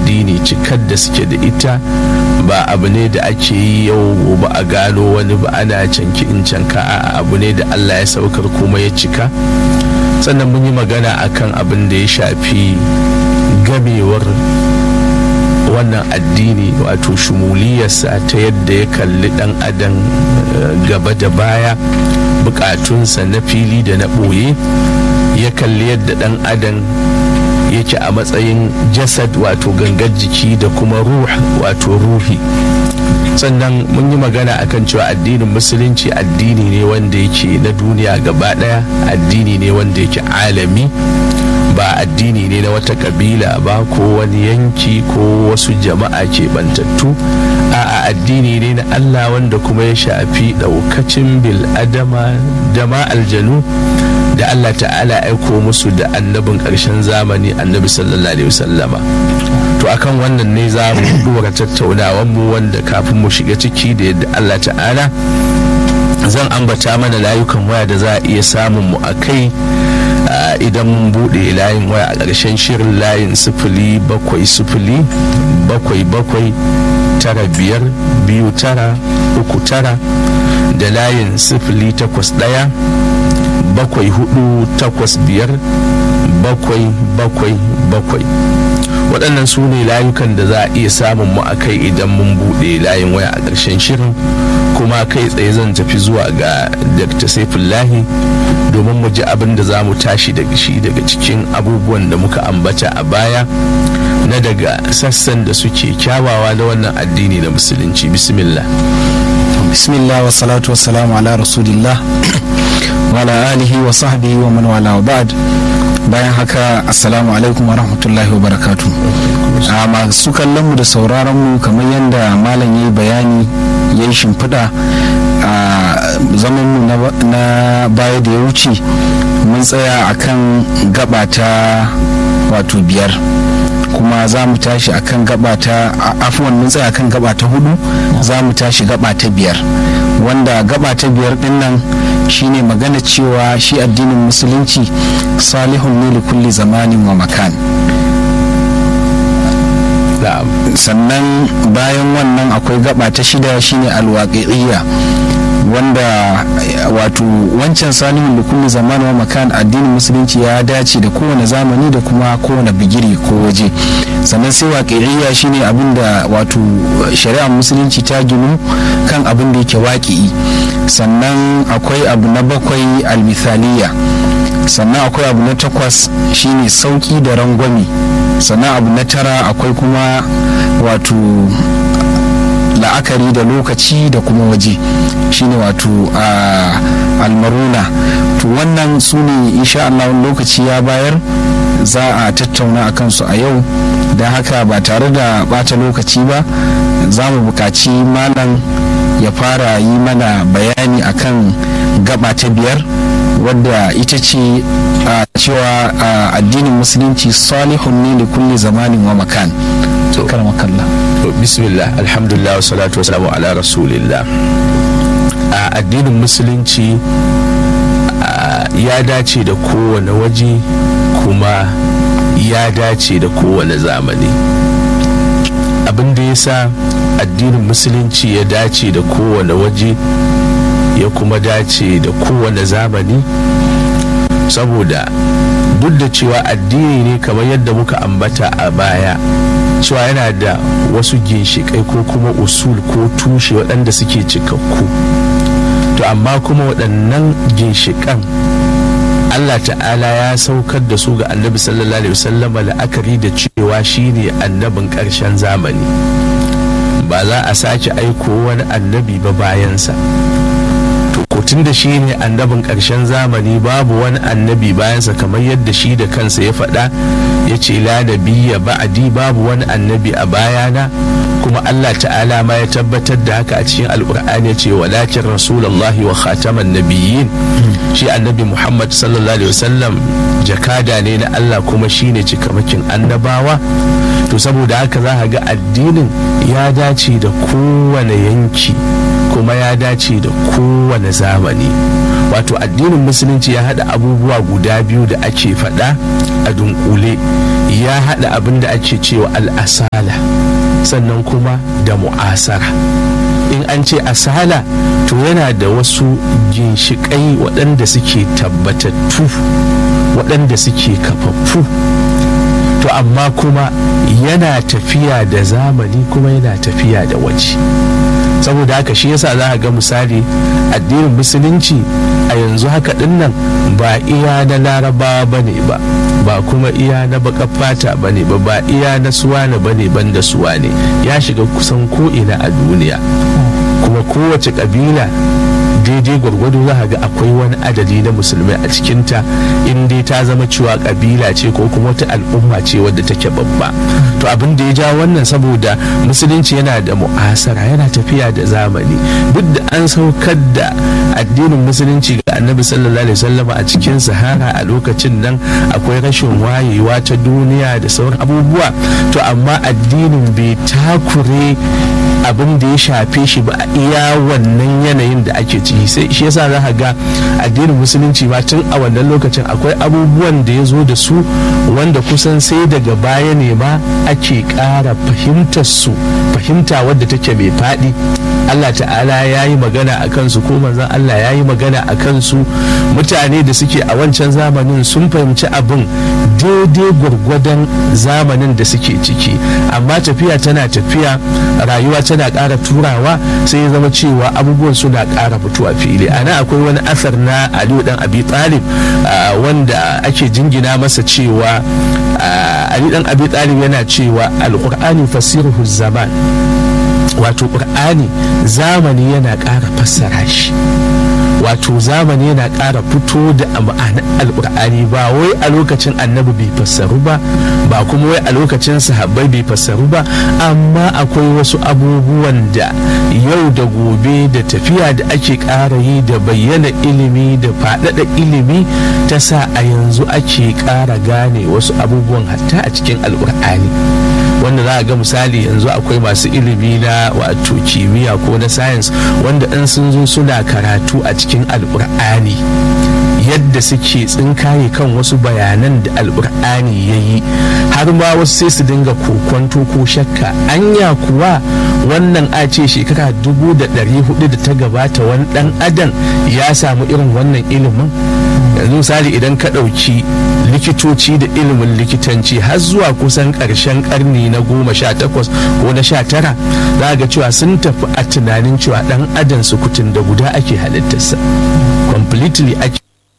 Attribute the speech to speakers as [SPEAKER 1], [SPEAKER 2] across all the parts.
[SPEAKER 1] addini cikar da suke da ita ba abu ne da ake yi yau gobe a gano wani ba ana canki in canka a abu ne da Allah ya saukar kuma ya cika. Sannan mun yi magana akan abin da ya shafi gamewar wannan addini, wato shumuliyarsa ta yadda ya kalli dan adam gaba da baya, bukatunsa na fili da na ɓoye, ya kalli yadda dan adam yake a matsayin jasad wato gangar jiki da kuma ruh wato ruhi. Sannan mun yi magana akan cewa addinin musulunci addini ne wanda yake na duniya gaba daya, addini ne wanda yake alami, ba addini ne na wata kabila ba ko wani yanki ko wasu jama'a ke bantattu. A'a, addini ne na Allah wanda kuma ya shafi daukacin bil adama da ma aljanu da Allah ta'ala aiko musu da annabin ƙarshen zamani, annabi sallallahu alaihi wasallama. To akan wannan ne za mu dora tattaunawar mu, wanda kafin mu shiga ciki da yadda Allah ta'ala zan ambata mana layukan waya da za a iya samun mu a kai idan mun bude layin waya a ƙarshen shirin, layin 07777952939 da layin 08174857777. waɗannan su ne layukan da za a iya samun mu a kai idan mun buɗe layin waya a ƙarshen shirin. Kuma kai tsaye zan tafi zuwa ga Dr. Saifullahi domin mu ji abin da za mu tashi daga shi daga cikin abubuwan da muka ambata a baya na daga sassan da suke kyawawa na wannan addini na musulunci. Bismillah.
[SPEAKER 2] Bismillah wa salatu wa salamu ala rasulillah wa ala alihi wa sahbihi wa man wala wa ba'd. Bayan haka, assalamu alaikum wa rahmatullahi wa barakatuh. Masu kallon mu da sauraron mu, kamar yadda malam yayi bayani, yayi shimfiɗa a zaman mu na baya da ya wuce, mun tsaya akan gaba ta wato 5, kuma za mu tashi akan gaba ta mun tsaya akan gaba ta 4, za mu tashi gaba ta 5, wanda gaba ta 5 din nan shine magana cewa shi addinin musulunci salihun ne li kulli zamanin wa makan. Sannan bayan wannan akwai gaba ta 6 shine alwaqi'iyya, wanda wato wancan salihun li kulli zamanin wa makan, addinin musulunci ya dace da kowane zamani da kuma kowane bigiri ko waje. Sannan sai waqi'iyya shine abinda wato shari'ar musulunci ta ginu kan abin da yake waqi'i. Sannan akwai abu na 7 almithaliya. Sannan akwai abu na 8 shine sauki da rangwami. Sannan abu na 9 akwai kuma wato la'akari da lokaci da kuma waje, shine wato almaruna. To wannan su ne insha Allah lokaci ya bayar za a tattauna a kansu a yau, don haka ba tare da bata lokaci ba za mu buƙaci malam ya fara yi mana bayani akan gaba ta 5, wadda ita ce cewa addinin musulunci salihun ne li kulli zamanin wa makan. Karamakallah.
[SPEAKER 1] Bismillah, alhamdulillah wa salatu wa salamu ala rasulillah. Addinin musulunci ya dace da kowane waje kuma ya dace da kowane zamani. Abin da ya sa addinin musulunci ya dace da kowane waje ya kuma dace da kowane zamani, saboda duk da cewa addini ne kamar yadda muka ambata a baya, cewa yana da wasu ginshiƙai ko kuma usul ko tushe waɗanda suke cikakku, to amma kuma waɗannan ginshiƙan Allah ta'ala ya saukar da su ga annabi sallallahu alaihi wasallam la'akari da cewa shine annabin ƙarshen zamani, ba za a sake aiko wani annabi ba bayansa. Tun da shi ne annabin ƙarshen zamani, babu wani annabi bayansa, kamar yadda shi da kansa ya faɗa, ya ce la nabiyya ba'di, babu wani annabi a bayana. Kuma Allah ta'ala ma ya tabbatar da haka a cikin alƙur'ani, ya ce walakin rasulullahi wa khataman nabiyyin, shi annabi Muhammad sallallahu alaihi wasallam jakada ne na Allah kuma shine cikamakin annabawa. To saboda haka za ka ga addinin ya dace da kowane yanki ko kuma ya dace da kowane zamani. Wato addinin musulunci ya haɗa abubuwa guda biyu da ake faɗa a dunkule. Ya haɗa abin da ake cewa al'asala sannan kuma da mu'asara. In an ce asala to yana da wasu ginshiƙai waɗanda suke tabbatattu, waɗanda suke kafaffu, to amma kuma yana tafiya da zamani kuma yana tafiya da waje. Saboda haka shi yasa za a ga misali addinin musulunci a yanzu haka dinnan ba iya na larabawa bane ba kuma iya na baka fata bane ba iya na suwane bane banda suwane, ya shiga kusan ko ina a duniya. Kuma kowace kabila daidai gwargwado za ga akwai wani adadi na musulmai a cikinta, in dai ta zama cewa kabila ce ko kuma wata al'umma ce wadda take babba. To abin da ya ja wannan saboda musulunci yana da mu'asara, yana tafiya da zamani. Duk da an saukar da addinin musulunci ga annabi sallallahu alaihi wasallam a cikin sahara a lokacin nan akwai rashin wayewa ta duniya da sauran abubuwa, to amma addinin bai takure abin da ya shafe shi ba a iya wannan yanayin da ake ciki. Sai shi yasa za ka ga addinin musulunci ma tun a wannan lokacin akwai abubuwan da ya zo da su wanda kusan sai daga baya ne ma ake ƙara fahimtar su, fahimta wadda take mai faɗi. Allah ta'ala ya yi magana a kansu ko manzon Allah ya yi magana a kansu. Mutane da suke a wancan zamanin sun fahimci abin daidai gwargwadon zamanin da suke ciki, amma tafiya tana tafiya, rayuwa tana ƙara turawa, sai ya zama cewa abubuwan suna ƙara fitowa fili. Ana akwai wani asar na Aliyu dan Abi Talib wanda ake jingina masa cewa Ali dan Abi Talib yana cewa alqur'ani fasiruhu zaman, wato qur'ani zamani yana ƙara fassara shi, wato zamani yana ƙara fito da ma'anar alƙur'ani. Ba wai a lokacin annabi bai fassaru ba kuma wai a lokacin sahabbai bai fassaru ba, amma akwai wasu abubuwan da yau da gobe da tafiya da ake ƙara yi da bayyana ilimi da faɗaɗa ilimi ta sa a yanzu ake ƙara gane wasu abubuwan hatta a cikin alƙur'ani. Wanda za a ga misali yanzu akwai masu ilimi na wato kimiyya ko na science wanda in sun zo suna karatu a cikin alƙur'ani, yadda suke tsinkaye kan wasu bayanan da alƙur'ani ya yi, har ma wasu sai su dinga kokwanto ko shakka, anya kuwa wannan a ce shekara 1400 da ta gabata wani ɗan adam ya samu irin wannan ilimin. Yanzu misali idan ka ɗauki likitoci da ilimin likitanci har zuwa kusan ƙarshen ƙarni na 18 ko na 19, za ga cewa sun tafi a tunanin cewa ɗan adam sukutun da guda ake halittarsa completely, ake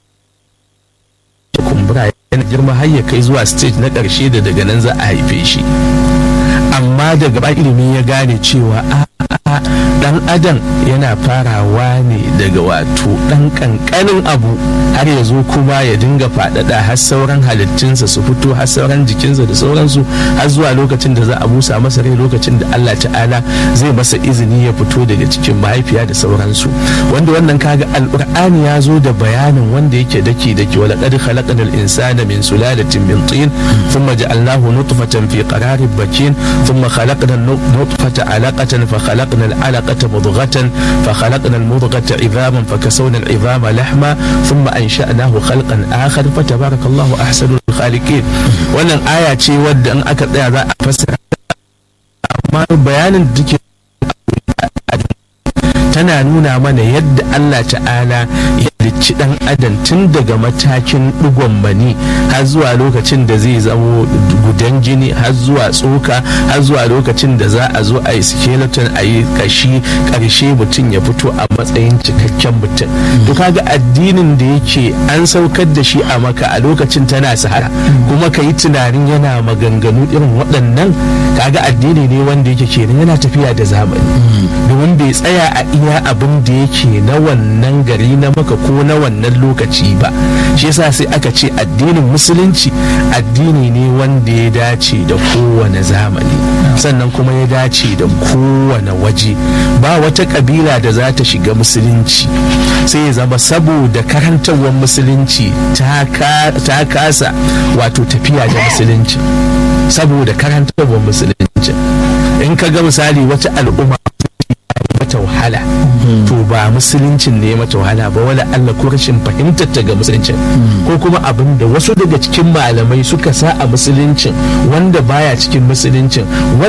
[SPEAKER 1] kumbura yana girma har ya kai zuwa stage na ƙarshe da daga nan za a haife shi. Amma daga ba ilimi ya gane cewa dan adam yana farawa ne daga wato dan kankanin abu har ya zo kuma ya dinga faɗaɗa har sauran halittunsa su fito, har sauran jikinsa da sauransu, har zuwa lokacin da za a busa masa rai, lokacin da Allah ta'ala zai masa izini ya fito daga cikin mahaifiya da sauransu. Wanda wannan kaga alqur'ani ya zo da bayanin wanda yake daki wa laqad khalaqnal insana min sulalatin min tin thumma ja'alnahu nutfatan fi qararin makin thumma khalaqna an-nutfata 'alaqatan fa khalaqna al-'alaqata mudghatan fa khalaqna al-mudghata 'idhaman fa kasawna al-'idhama lahma thumma ansha'nahu khalqan akhar fa tabarakallahu ahsanul khaliqin. Wannan aya ce wadda in aka tsaya za a fassara, amma bayanin da take tana nuna mana yadda Allah ta'ala ya halicci dan adam tun daga matakin digon mani har zuwa lokacin da zai zamo gudan jini, har zuwa tsoka, har zuwa lokacin da za a zo a yi skeleton, a yi kashi, karshe mutum ya fito a matsayin cikakken mutum. To kaga addinin da yake an saukar da shi a Makka a lokacin tana Sahara, kuma ka yi tunanin yana maganganu irin waɗannan, kaga addini ne wanda yake kenan yana tafiya da zamani, domin bai tsaya a iya abin da yake na wannan gari na Makka ko na wannan lokaci ba. Shi yasa sai aka ce addinin musulunci addini ne wanda ya dace da kowane zamani, sannan kuma ya dace da kowane waje. Ba wata kabila da za ta shiga musulunci sai ya zama saboda karantarwar musulunci ta kasa wato tafiya da musulunci, saboda karantarwar musulunci. In ka ga misali wata al'umma wata wahala to ba musuluncin ne mata wahala ba, wala Allah ko rashin fahimtar ta ga musuluncin ko kuma abin da wasu daga cikin malamai suka sa a musuluncin wanda baya cikin musuluncin